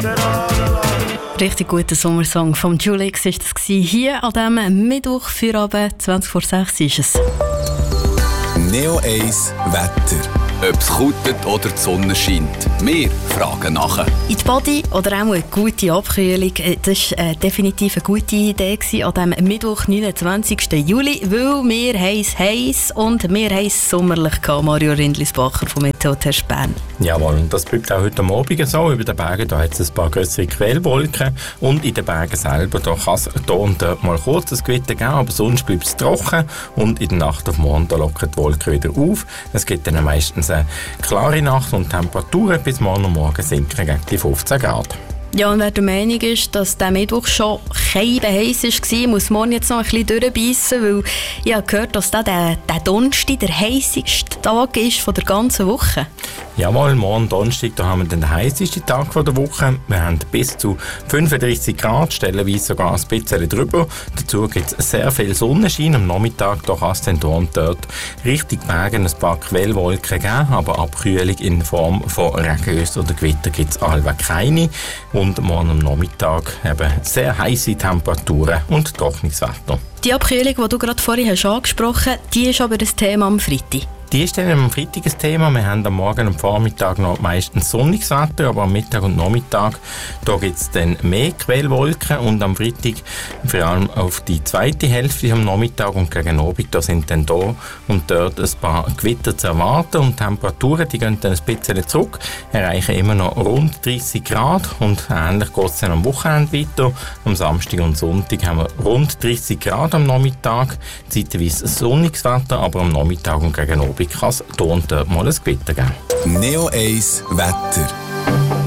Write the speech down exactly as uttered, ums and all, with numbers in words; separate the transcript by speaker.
Speaker 1: Richtig guter Sommersong von Julix war das hier an diesem Mittwoch für Abend, zwanzig vor sechs ist es.
Speaker 2: Neo eins Wetter.
Speaker 3: Ob es küttet oder die Sonne scheint. Wir fragen nachher.
Speaker 1: In die Body oder auch eine gute Abkühlung. Das war äh, definitiv eine gute Idee an diesem Mittwoch, neunundzwanzigsten Juli, weil wir heiß heiß und wir heiß sommerlich hatten. Mario Rindlisbacher vom Meteotest Bern.
Speaker 4: Jawohl, und das bleibt auch heute Morgen so. Über den Bergen da hat es ein paar größere Quellwolken und in den Bergen selber da kann es hier und dort mal kurz ein Gewitter geben, aber sonst bleibt es trocken und in der Nacht auf morgen da lockern die Wolken wieder auf. Es gibt dann meistens eine klare Nacht und Temperaturen bis morgen und morgen sinken gegen die fünfzehn Grad.
Speaker 1: Ja, und wer der Meinung ist, dass der Mittwoch schon heiß war, muss morgen jetzt noch ein bisschen durchbeissen, weil ich habe gehört, dass der, der, der Donnerstag der heisseste Tag ist von der ganzen Woche.
Speaker 4: Jawohl, morgen Donnerstag, da haben wir den heißesten Tag der Woche. Wir haben bis zu fünfunddreißig Grad, stellenweise sogar ein bisschen drüber. Dazu gibt es sehr viel Sonnenschein. Am Nachmittag da kann es dann hier und dort Richtung Bergen ein paar Quellwolken geben, aber Abkühlung in Form von Regenguss oder Gewitter gibt es allweg keine. Und morgen am Nachmittag eben sehr heiße Temperaturen und trockenes Wetter.
Speaker 1: Die Abkühlung, die du gerade vorhin hast angesprochen hast, die ist aber das Thema am Freitag.
Speaker 4: Die ist dann am Freitag ein Thema. Wir haben am Morgen und am Vormittag noch meistens sonniges Wetter, aber am Mittag und Nachmittag da gibt es dann mehr Quellwolken und am Freitag vor allem auf die zweite Hälfte am Nachmittag und gegen Abend da sind dann da und dort ein paar Gewitter zu erwarten und die Temperaturen die gehen dann ein bisschen zurück, erreichen immer noch rund dreißig Grad und ähnlich geht es dann am Wochenende weiter. Am Samstag und Sonntag haben wir rund dreißig Grad am Nachmittag, zeitweise sonniges Wetter, aber am Nachmittag und gegen Abend kann es hier und dort mal ein Gewitter geben.
Speaker 2: Neo eins Wetter.